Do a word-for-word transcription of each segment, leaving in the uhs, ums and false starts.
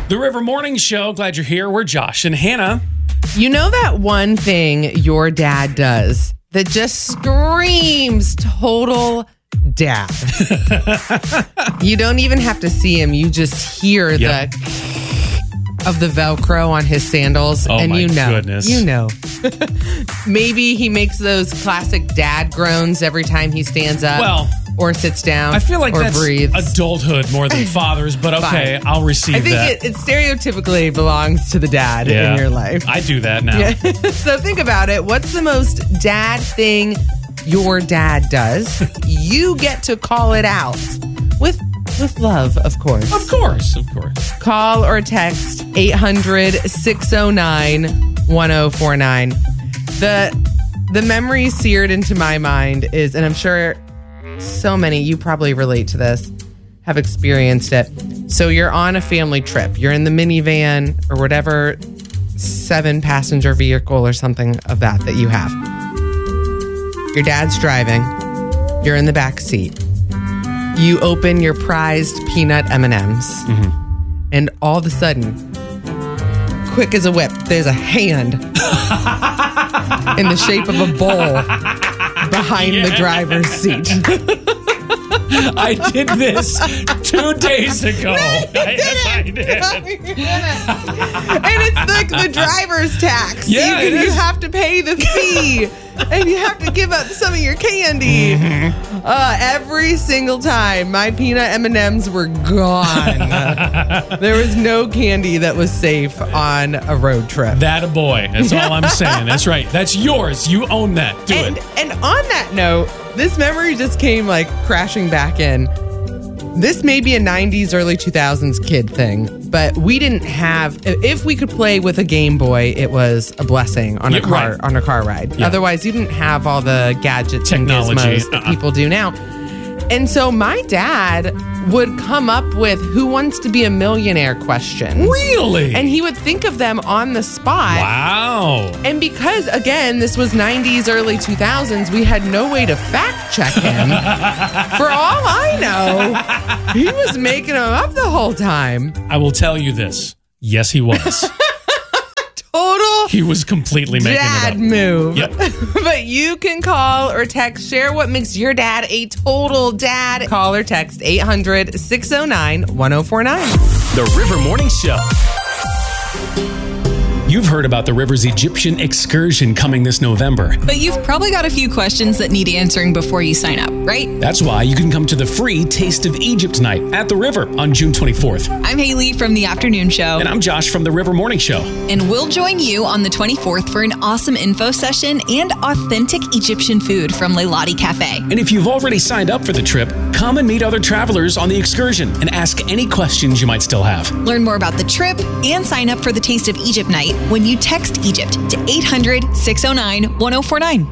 The River Morning Show. Glad you're here. We're Josh and Hannah. You know that one thing your dad does that just screams total dad? You don't even have to see him. You just hear yep. the of the Velcro on his sandals. Oh, and my you know, goodness. You know. Maybe he makes those classic dad groans every time he stands up. Well, or sits down. I feel like or that's breathes. adulthood more than fathers, but okay, I'll receive that. I think that. It, it stereotypically belongs to the dad yeah, in your life. I do that now. Yeah. So think about it. What's the most dad thing your dad does? You get to call it out with with love, of course. Of course, of course. Call or text eight hundred, six oh nine, one oh four nine. The the memory seared into my mind is, and I'm sure so many, you probably relate to this, have experienced it. So you're on a family trip. You're in the minivan or whatever seven passenger vehicle or something of that that you have. Your dad's driving. You're in the back seat. You open your prized peanut M and M's. Mm-hmm. And all of a sudden, quick as a whip, there's a hand in the shape of a bowl behind yeah. the driver's seat. I did this two days ago. No, I, yes, I did. And it's like the driver's tax. Yeah, you, it you is. have to pay the fee. And you have to give up some of your candy. Mm-hmm. Uh, every single time, my peanut M and M's were gone. There was no candy that was safe on a road trip. That a boy. That's all I'm saying. That's right. That's yours. You own that. Do and, it. And on that note, this memory just came like crashing back in. This may be a nineties, early two thousands kid thing, but we didn't have, if we could play with a Game Boy, it was a blessing on a yeah, car right. on a car ride. Yeah. Otherwise, you didn't have all the gadgets Technology. and gizmos that uh-uh. people do now. And so my dad would come up with who wants to be a millionaire questions. Really? And he would think of them on the spot. Wow. And because, again, this was nineties, early two thousands, we had no way to fact check him. For all I know, he was making them up the whole time. I will tell you this. Yes, he was. Total He was completely making dad it up. move. Yep. But you can call or text, share what makes your dad a total dad. Call or text eight hundred, six oh nine, one oh four nine. The River Morning Show. You've heard about the River's Egyptian excursion coming this November. But you've probably got a few questions that need answering before you sign up, right? That's why you can come to the free Taste of Egypt night at the River on June twenty-fourth. I'm Haley from The Afternoon Show. And I'm Josh from the River Morning Show. And we'll join you on the twenty-fourth for an awesome info session and authentic Egyptian food from Leilani Cafe. And if you've already signed up for the trip, come and meet other travelers on the excursion and ask any questions you might still have. Learn more about the trip and sign up for the Taste of Egypt night when you text Egypt to eight hundred, six oh nine, one oh four nine.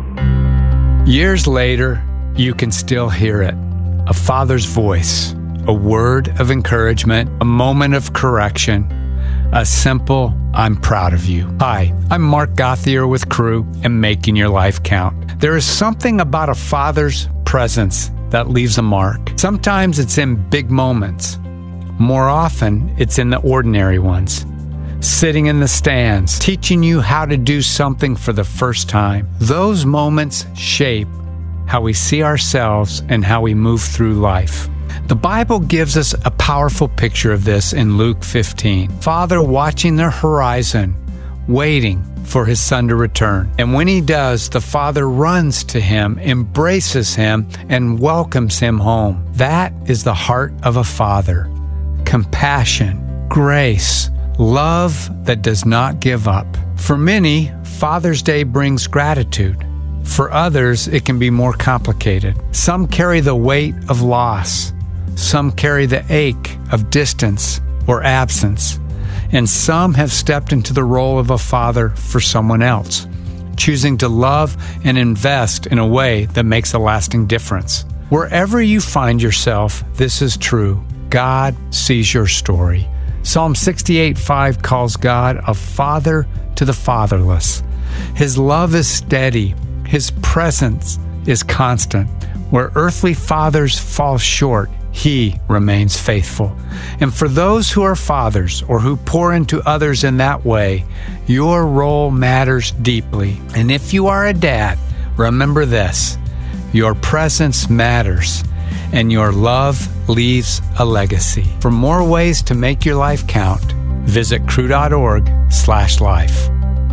Years later, you can still hear it. A father's voice, a word of encouragement, a moment of correction, a simple, I'm proud of you. Hi, I'm Mark Gothier with Crew and Making Your Life Count. There is something about a father's presence that leaves a mark. Sometimes it's in big moments. More often, it's in the ordinary ones. Sitting in the stands, teaching you how to do something for the first time. Those moments shape how we see ourselves and how we move through life. The Bible gives us a powerful picture of this in Luke fifteen. Father watching the horizon, waiting for his son to return. And when he does, the father runs to him, embraces him, and welcomes him home. That is the heart of a father. Compassion, grace, love that does not give up. For many, Father's Day brings gratitude. For others, it can be more complicated. Some carry the weight of loss. Some carry the ache of distance or absence. And some have stepped into the role of a father for someone else, choosing to love and invest in a way that makes a lasting difference. Wherever you find yourself, this is true. God sees your story. Psalm sixty-eight five calls God a father to the fatherless. His love is steady. His presence is constant. Where earthly fathers fall short, He remains faithful. And for those who are fathers or who pour into others in that way, your role matters deeply. And if you are a dad, remember this: your presence matters, and your love leaves a legacy. For more ways to make your life count, visit crew.org slash life.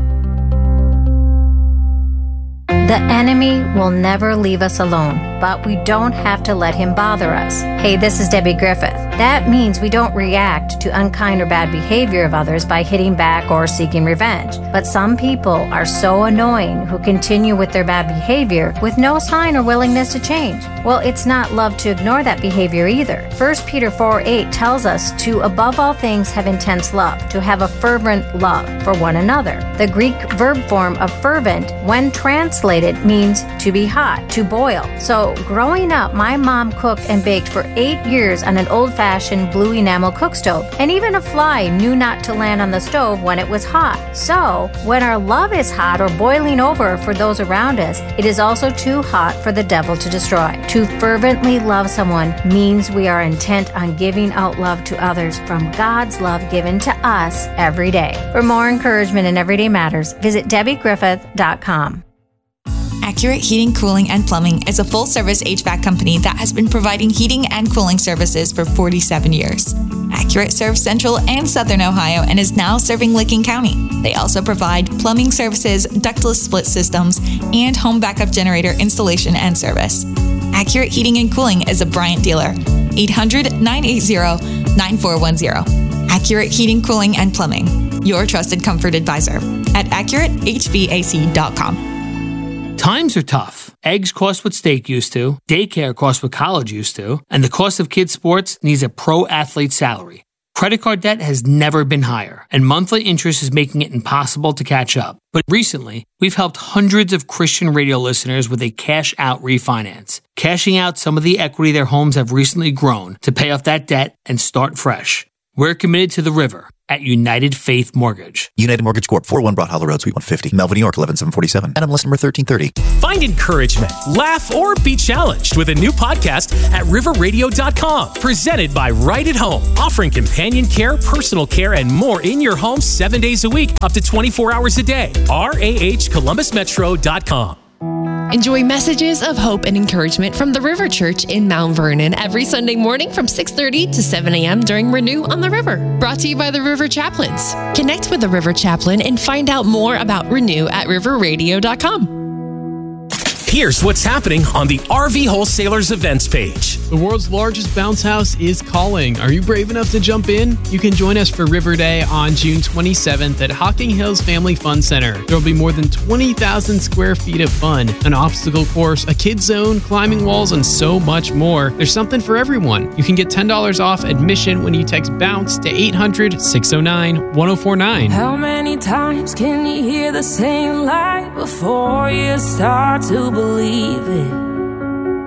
The enemy will never leave us alone, but we don't have to let him bother us. Hey, this is Debbie Griffith. That means we don't react to unkind or bad behavior of others by hitting back or seeking revenge. But some people are so annoying who continue with their bad behavior with no sign or willingness to change. Well, it's not love to ignore that behavior either. First Peter four eight tells us to, above all things, have intense love, to have a fervent love for one another. The Greek verb form of fervent, when translated, means to be hot, to boil. So growing up, my mom cooked and baked for eight years on an old-fashioned blue enamel cook stove, and even a fly knew not to land on the stove when it was hot. So when our love is hot or boiling over for those around us, it is also too hot for the devil to destroy. To fervently love someone means we are intent on giving out love to others from God's love given to us every day. For more encouragement in Everyday Matters, visit debbie griffith dot com. Accurate Heating, Cooling, and Plumbing is a full-service H V A C company that has been providing heating and cooling services for forty-seven years. Accurate serves Central and Southern Ohio and is now serving Licking County. They also provide plumbing services, ductless split systems, and home backup generator installation and service. Accurate Heating and Cooling is a Bryant dealer. eight hundred, nine eight zero, nine four one zero. Accurate Heating, Cooling, and Plumbing, your trusted comfort advisor at accurate h v a c dot com. Times are tough. Eggs cost what steak used to, daycare costs what college used to, and the cost of kids' sports needs a pro athlete salary. Credit card debt has never been higher, and monthly interest is making it impossible to catch up. But recently, we've helped hundreds of Christian radio listeners with a cash-out refinance, cashing out some of the equity their homes have recently grown to pay off that debt and start fresh. We're committed to the river at United Faith Mortgage. United Mortgage Corp, four oh one Broad Hollow Road, Suite one fifty, Melvin, New York, eleven seven forty-seven. N M L S number thirteen thirty. Find encouragement, laugh, or be challenged with a new podcast at river radio dot com. Presented by Right at Home, offering companion care, personal care, and more in your home seven days a week, up to twenty-four hours a day. R A H Columbus Metro dot com. Enjoy messages of hope and encouragement from the River Church in Mount Vernon every Sunday morning from six thirty to seven a.m. during Renew on the River. Brought to you by the River Chaplains. Connect with the River Chaplain and find out more about Renew at river radio dot com. Here's what's happening on the R V Wholesalers events page. The world's largest bounce house is calling. Are you brave enough to jump in? You can join us for River Day on June twenty-seventh at Hocking Hills Family Fun Center. There will be more than twenty thousand square feet of fun, an obstacle course, a kids zone, climbing walls, and so much more. There's something for everyone. You can get ten dollars off admission when you text BOUNCE to eight hundred, six oh nine, one oh four nine. How many times can you hear the same lie before you start to believe it?